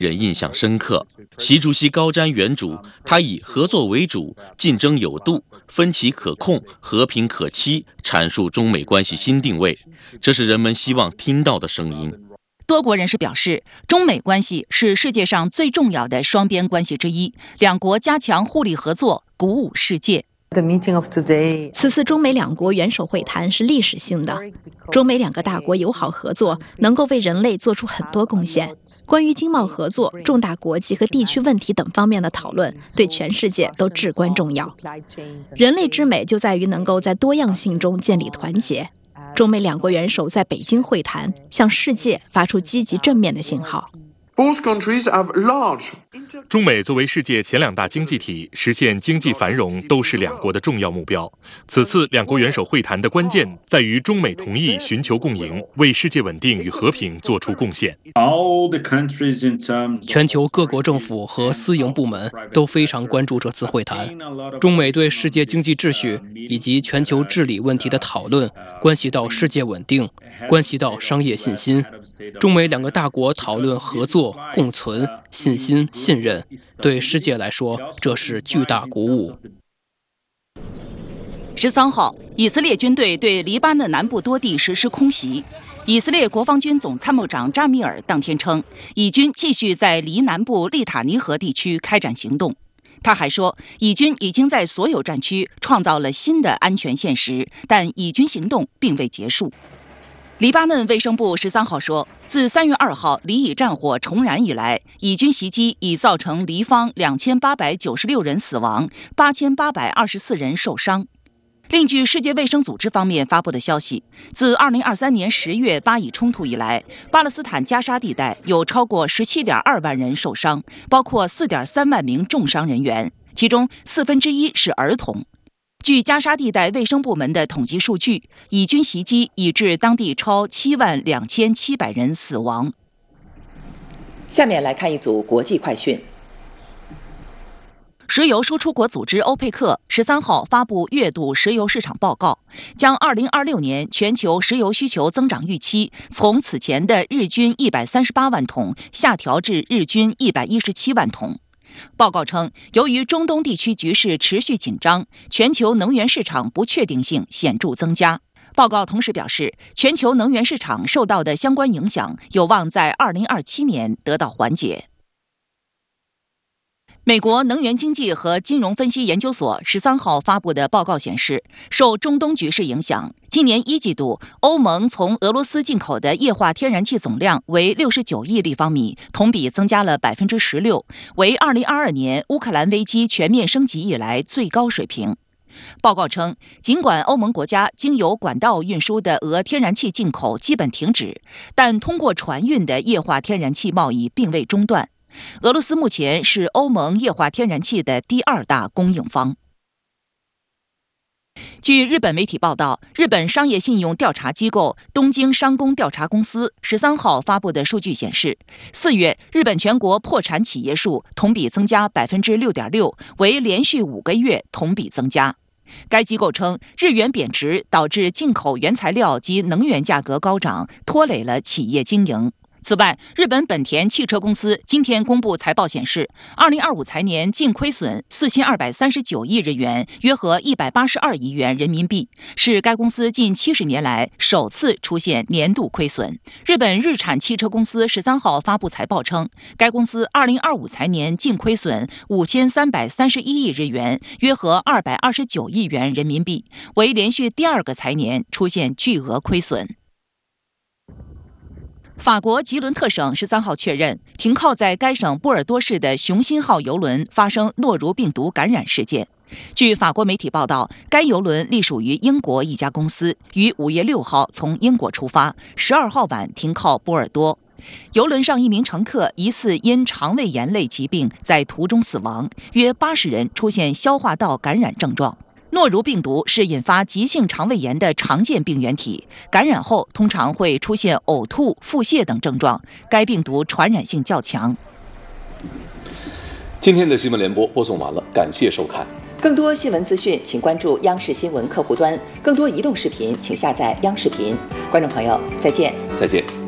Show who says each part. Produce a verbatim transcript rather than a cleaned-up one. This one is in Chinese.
Speaker 1: 人印象深刻。习主席高瞻远瞩，他以合作为主、竞争有度、分歧可控、和平可期阐述中美关系新定位，这是人们希望听到的声音。
Speaker 2: 多国人士表示，中美关系是世界上最重要的双边关系之一，两国加强互利合作，鼓舞世界。
Speaker 3: 此次中美两国元首会谈是历史性的，中美两个大国友好合作能够为人类做出很多贡献。关于经贸合作、重大国际和地区问题等方面的讨论，对全世界都至关重要。人类之美就在于能够在多样性中建立团结。中美两国元首在北京会谈，向世界发出积极正面的信号。
Speaker 4: 中美作为世界前两大经济体，实现经济繁荣都是两国的重要目标。此次两国元首会谈的关键在于中美同意寻求共赢，为世界稳定与和平做出贡献。
Speaker 5: 全球各国政府和私营部门都非常关注这次会谈。中美对世界经济秩序以及全球治理问题的讨论，关系到世界稳定，关系到商业信心。中美两个大国讨论合作、共存、信心、信任，对世界来说，这是巨大鼓舞。
Speaker 2: 十三号，以色列军队对黎巴嫩南部多地实施空袭。以色列国防军总参谋长扎米尔当天称，以军继续在黎南部利塔尼河地区开展行动。他还说，以军已经在所有战区创造了新的安全现实，但以军行动并未结束。黎巴嫩卫生部十三号说，自三月二号黎以战火重燃以来，以军袭击已造成黎方两千八百九十六人死亡，八千八百二十四人受伤。另据世界卫生组织方面发布的消息，自二零二三年十月巴以冲突以来，巴勒斯坦加沙地带有超过十七点二万人受伤，包括四点三万名重伤人员，其中四分之一是儿童。据加沙地带卫生部门的统计数据，以军袭击已致当地超七万两千七百人死亡。
Speaker 6: 下面来看一组国际快讯。
Speaker 2: 石油输出国组织欧佩克十三号发布月度石油市场报告，将二零二六年全球石油需求增长预期从此前的日均一百三十八万桶下调至日均一百一十七万桶。报告称，由于中东地区局势持续紧张，全球能源市场不确定性显著增加。报告同时表示，全球能源市场受到的相关影响有望在二零二七年得到缓解。美国能源经济和金融分析研究所十三号发布的报告显示，受中东局势影响，今年一季度欧盟从俄罗斯进口的液化天然气总量为六十九亿立方米，同比增加了百分之十六，为二零二二年乌克兰危机全面升级以来最高水平。报告称，尽管欧盟国家经由管道运输的俄天然气进口基本停止，但通过船运的液化天然气贸易并未中断。俄罗斯目前是欧盟液化天然气的第二大供应方。据日本媒体报道，日本商业信用调查机构东京商工调查公司十三号发布的数据显示，四月日本全国破产企业数同比增加百分之六点六，为连续五个月同比增加。该机构称，日元贬值导致进口原材料及能源价格高涨，拖累了企业经营。此外，日本本田汽车公司今天公布财报显示，二零二五财年净亏损四千二百三十九亿日元，约合一百八十二亿元人民币，是该公司近七十年来首次出现年度亏损。日本日产汽车公司十三号发布财报称，该公司二零二五财年净亏损五千三百三十一亿日元，约合二百二十九亿元人民币，为连续第二个财年出现巨额亏损。法国吉伦特省十三号确认，停靠在该省波尔多市的雄心号邮轮发生诺如病毒感染事件。据法国媒体报道，该邮轮隶属于英国一家公司，于五月六号从英国出发，十二号晚停靠波尔多。邮轮上一名乘客疑似因肠胃炎类疾病在途中死亡，约八十人出现消化道感染症状。诺如病毒是引发急性肠胃炎的常见病原体，感染后通常会出现呕吐、腹泻等症状，该病毒传染性较强。
Speaker 7: 今天的新闻联播播送完了，感谢收看。
Speaker 6: 更多新闻资讯，请关注央视新闻客户端；更多移动视频，请下载央视频。观众朋友，再见。
Speaker 7: 再见。